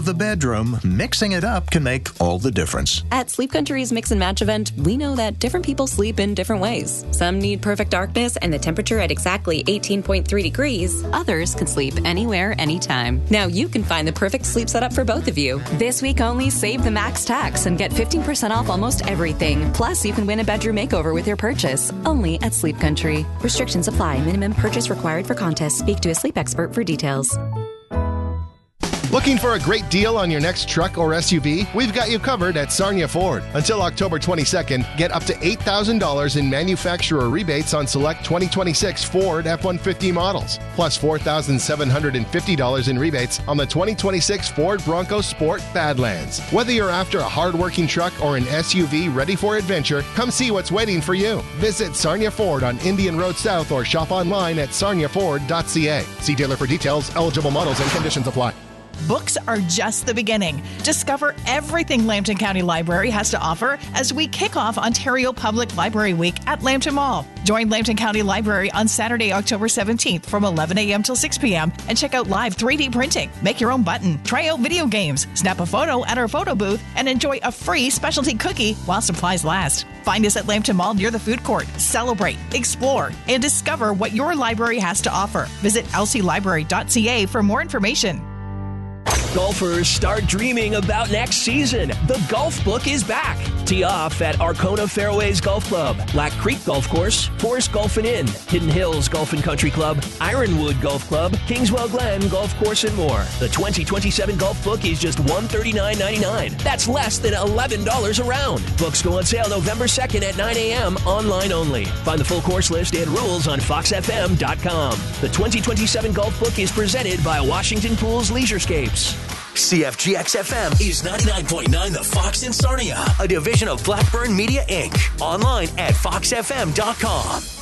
the bedroom, mixing it up can make all the difference. At Sleep Country's Mix and Match event, we know that different people sleep in different ways. Some need perfect darkness and the temperature at exactly 18.3 degrees. Others can sleep anywhere, anytime. Now you can find the perfect sleep setup for both of you. This week only, save the max tax and get 15% off almost everything. Plus, you can win a bedroom makeover with your purchase. Only at Sleep Country. Restrictions apply. Minimum purchase required for contest. Speak to a sleep expert for details. Looking for a great deal on your next truck or SUV? We've got you covered at Sarnia Ford. Until October 22nd, get up to $8,000 in manufacturer rebates on select 2026 Ford F-150 models, plus $4,750 in rebates on the 2026 Ford Bronco Sport Badlands. Whether you're after a hard-working truck or an SUV ready for adventure, come see what's waiting for you. Visit Sarnia Ford on Indian Road South or shop online at sarniaford.ca. See dealer for details. Eligible models and conditions apply. Books are just the beginning. Discover everything Lambton County Library has to offer as we kick off Ontario Public Library Week at Lambton Mall. Join Lambton County Library on Saturday, October 17th from 11 a.m. till 6 p.m. and check out live 3D printing, make your own button, try out video games, snap a photo at our photo booth, and enjoy a free specialty cookie while supplies last. Find us at Lambton Mall near the food court. Celebrate, explore, and discover what your library has to offer. Visit lclibrary.ca for more information. Golfers, start dreaming about next season. The Golf Book is back. Tee off at Arcona Fairways Golf Club, Black Creek Golf Course, Forest Golf and Inn, Hidden Hills Golf and Country Club, Ironwood Golf Club, Kingswell Glen Golf Course, and more. The 2027 Golf Book is just $139.99. That's less than $11 a round. Books go on sale November 2nd at 9 a.m. online only. Find the full course list and rules on foxfm.com. The 2027 Golf Book is presented by Washington Pools Leisurescapes. CFGX-FM is 99.9 The Fox in Sarnia, a division of Blackburn Media, Inc. Online at foxfm.com.